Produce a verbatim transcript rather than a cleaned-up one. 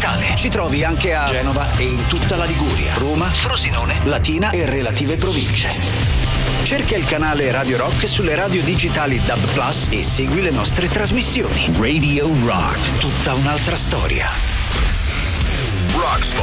digitale. Ci trovi anche a Genova e in tutta la Liguria, Roma, Frosinone, Latina e relative province. Cerca il canale Radio Rock sulle radio digitali D A B Plus e segui le nostre trasmissioni. Radio Rock, tutta un'altra storia. Rockstar.